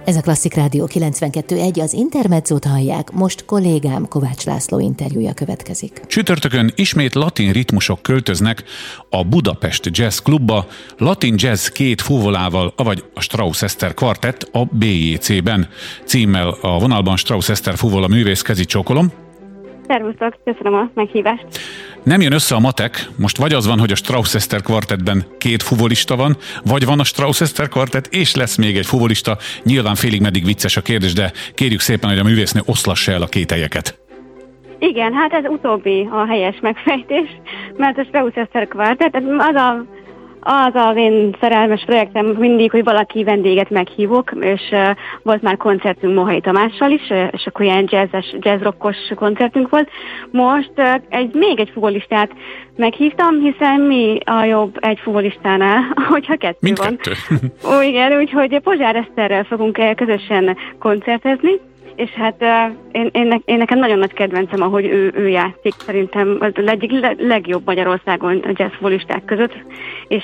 Ez a Klasszik Rádió 92.1, az Intermezzót hallják, most kollégám Kovács László interjúja következik. Csütörtökön ismét latin ritmusok költöznek a Budapest Jazz Klubba, latin jazz két fuvolával, avagy a Strauss Eszter kvartett a BJC-ben. Címmel a vonalban Strauss Eszter fuvola művész, kezi csókolom. Szervusztok, köszönöm a meghívást. Nem jön össze a matek, most vagy az van, hogy a Strauss Eszter kvartettben két fuvolista van, vagy van a Strauss Eszter kvartett, és lesz még egy fuvolista. Nyilván félig meddig vicces a kérdés, de kérjük szépen, hogy a művésznő oszlassa el a kételyeket. Igen, hát ez utóbbi a helyes megfejtés, mert a Strauss Eszter kvartett, az az én szerelmes projektem mindig, hogy valaki vendéget meghívok, és volt már koncertünk Mohai Tamással is, és akkor ilyen jazz-rockos koncertünk volt. Most még egy fugolistát meghívtam, hiszen mi a jobb egy fugolistánál, hogyha kettő van. Igen, úgyhogy Pozsár Eszterrel fogunk közösen koncertezni, és hát én nekem nagyon nagy kedvencem, ahogy ő játszik, szerintem az egyik legjobb Magyarországon a jazzfuvolisták között, és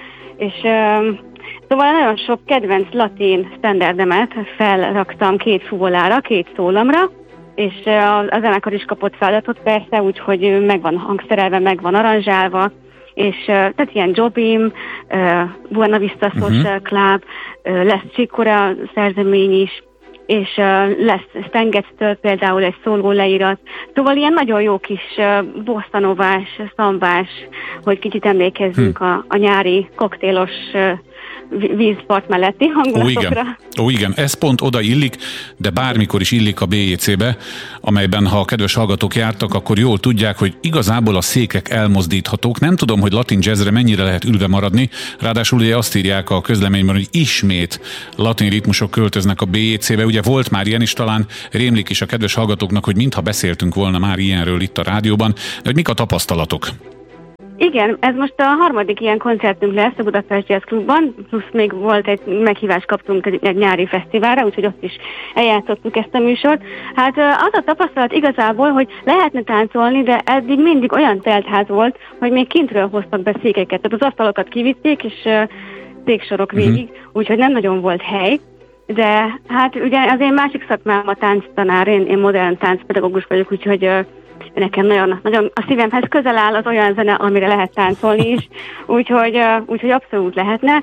szóval nagyon sok kedvenc latin standardemet felraktam két fuvolára, két szólamra, és a zenekar is kapott feladatot persze, úgyhogy meg van hangszerelve, meg van aranzsálva, és tehát ilyen Jobim, Buena Vista Social Club, lesz Chick Corea szerzemény is, és lesz Stan Getz-től például egy szóló leírat. Szóval ilyen nagyon jó kis bosszanovás, szambás, hogy kicsit emlékezzünk a nyári koktélos vízpart melletti hangulatokra. Ó igen, ez pont oda illik, de bármikor is illik a BJC-be, amelyben ha a kedves hallgatók jártak, akkor jól tudják, hogy igazából a székek elmozdíthatók. Nem tudom, hogy latin jazzre mennyire lehet ülve maradni, ráadásul ugye azt írják a közleményben, hogy ismét latin ritmusok költöznek a BJC-be. Ugye volt már ilyen is, talán rémlik is a kedves hallgatóknak, hogy mintha beszéltünk volna már ilyenről itt a rádióban, de hogy mik a tapasztalatok? Igen, ez most a harmadik ilyen koncertünk lesz a Budapest Jazz Klubban, plusz még volt egy meghívást kaptunk egy nyári fesztiválra, úgyhogy ott is eljátszottuk ezt a műsort. Hát az a tapasztalat igazából, hogy lehetne táncolni, de eddig mindig olyan teltház volt, hogy még kintről hoztak be székeket, tehát az asztalokat kivitték, és széksorok végig, úgyhogy nem nagyon volt hely. De hát ugye az én másik szakmám a tánctanár, én modern táncpedagógus vagyok, úgyhogy nekem nagyon, nagyon a szívemhez közel áll az olyan zene, amire lehet táncolni is, úgyhogy abszolút lehetne.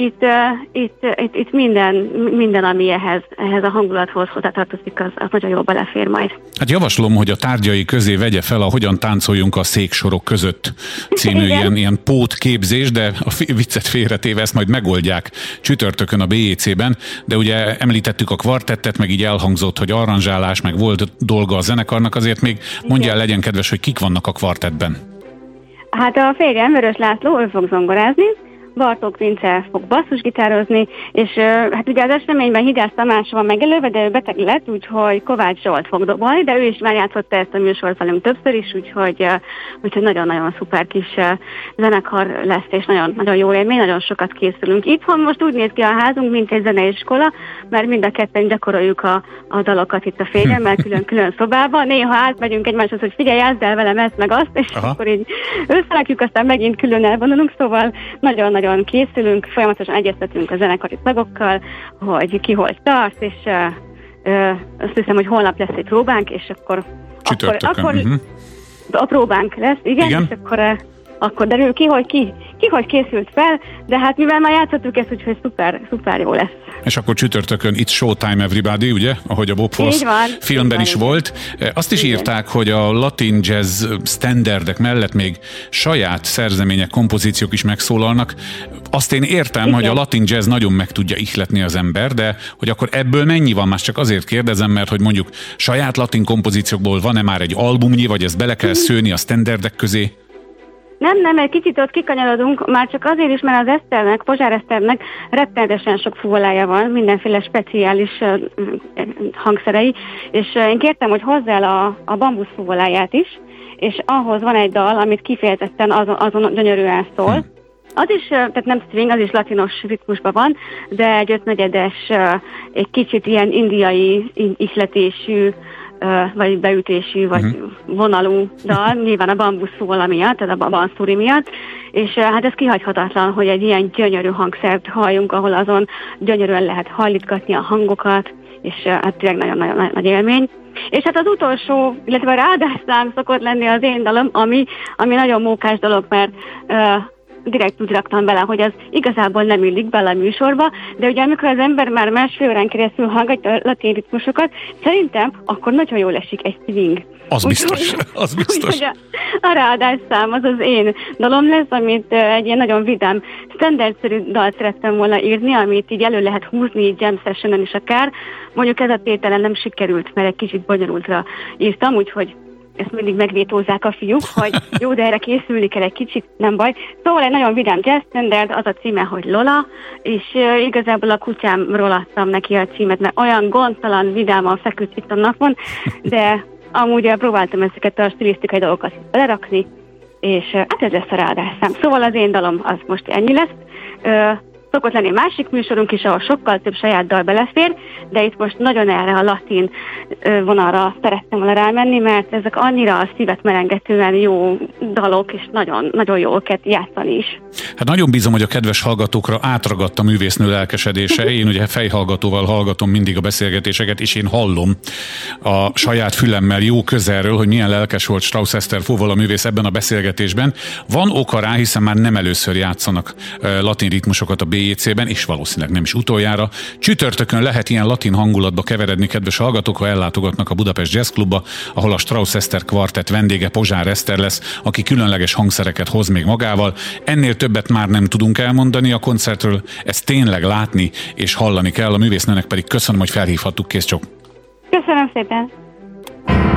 Itt minden ami ehhez a hangulathoz hozzátartozik, az nagyon jól belefér majd. Hát javaslom, hogy a tárgyai közé vegye fel a Hogyan táncoljunk a széksorok között című ilyen pótképzés, de a viccet félretéve ezt majd megoldják csütörtökön a BJC-ben, de ugye említettük a kvartettet, meg így elhangzott, hogy aranzsálás, meg volt dolga a zenekarnak, azért még mondjál, legyen kedves, hogy kik vannak a kvartettben. Hát a férjem, Vörös László, ő fog zongorázni, Bartók Vince fog basszusgitározni, és hát ugye az eseményben Higász Tamás van megelőve, de ő beteg lett, úgyhogy Kovács Zsolt fog dobolni, de ő is már játszotta ezt a műsort velünk többször is, úgyhogy nagyon-nagyon szuper kis zenekar lesz, és nagyon, nagyon jó élmény, nagyon sokat készülünk. Itthon most úgy néz ki a házunk, mint egy zeneiskola, mert mind a ketten gyakoroljuk a dalokat itt a férjemmel külön-külön szobában. Néha átmegyünk egymáshoz, hogy figyelj, játszd el velem ezt meg azt, és akkor így összerakjuk, aztán megint külön elvonulunk, szóval nagyon-nagyon készülünk, folyamatosan egyeztetünk a zenekari tagokkal, hogy ki hol tart, és azt hiszem, hogy holnap lesz egy próbánk, és akkor a próbánk lesz, igen. És akkor derül ki, hogy készült fel, de hát mivel már játszottuk ezt, úgyhogy szuper jó lesz. És akkor csütörtökön It's Showtime Everybody, ugye? Ahogy a Bob Fosse filmben is volt. Azt is írták, hogy a latin jazz standardek mellett még saját szerzemények, kompozíciók is megszólalnak. Azt én értem, hogy a latin jazz nagyon meg tudja ihletni az ember, de hogy akkor ebből mennyi van? Már csak azért kérdezem, mert hogy mondjuk saját latin kompozíciókból van-e már egy albumnyi, vagy ezt bele kell szőni a standardek közé? Nem, egy kicsit ott kikanyarodunk, már csak azért is, mert az Eszternek, Pozsár Eszternek rettenetesen sok fuvolája van, mindenféle speciális hangszerei, és én kértem, hogy hozzá el a bambusz fuvoláját is, és ahhoz van egy dal, amit kifejezetten azon gyönyörűen szól. Az is, tehát nem swing, az is latinos ritmusban van, de egy ötnegyedes, egy kicsit ilyen indiai ihletésű vagy beütésű, vagy vonalú dal, nyilván a bambusz szóla miatt, tehát a banszúri miatt, és hát ez kihagyhatatlan, hogy egy ilyen gyönyörű hangszert halljunk, ahol azon gyönyörűen lehet hallítgatni a hangokat, és hát tényleg nagyon-nagyon nagy élmény. És hát az utolsó, illetve a ráadásszám szokott lenni az én dalom, ami nagyon mókás dolog, mert direkt úgy raktam bele, hogy az igazából nem illik bele a műsorba, de ugye amikor az ember már másfél órán keresztül hallgatja a latin ritmusokat, szerintem akkor nagyon jól esik egy swing. Az biztos, az biztos. Úgyhogy a ráadásszám az az én dalom lesz, amit egy ilyen nagyon vidám, standardszerű dalt szerettem volna írni, amit így elő lehet húzni így jam sessionen is akár. Mondjuk ez a tételen nem sikerült, mert egy kicsit bonyolultra írtam, úgyhogy ezt mindig megvétózzák a fiúk, hogy jó, de erre készülni kell egy kicsit, nem baj. Szóval egy nagyon vidám jazz standard, az a címe, hogy Lola, és igazából a kutyámról adtam neki a címet, mert olyan gondtalan, vidáman feküdt itt a napon, de amúgy próbáltam ezeket a stilisztikai dolgokat belerakni, és hát ez lesz a ráadásszám. Szóval az én dalom az most ennyi lesz. Szokott lenni másik műsorunk is, ahol sokkal több saját dal belefér, de itt most nagyon erre a latin vonalra szerettem volna rámenni, mert ezek annyira a szívet melengetően jó dalok, és nagyon, nagyon jó őket játszani is. Hát nagyon bízom, hogy a kedves hallgatókra átragadt a művésznő lelkesedése. Én ugye fejhallgatóval hallgatom mindig a beszélgetéseket, és én hallom a saját fülemmel jó közelről, hogy milyen lelkes volt Strauss Eszter Fóvola művész ebben a beszélgetésben. Van oka rá, hiszen már nem először játszanak latin ritmusokat a BJC-ben, és valószínűleg nem is utoljára. Csütörtökön lehet ilyen latin hangulatba keveredni, kedves hallgatók, ha ellátogatnak a Budapest Jazz Clubba, ahol a Strauss Eszter kvartett vendége Pozsár Eszter lesz, aki különleges hangszereket hoz még magával. Ennél többet már nem tudunk elmondani a koncertről, ezt tényleg látni és hallani kell. A művésznőnek pedig köszönöm, hogy felhívhattuk, kész csók. Köszönöm szépen!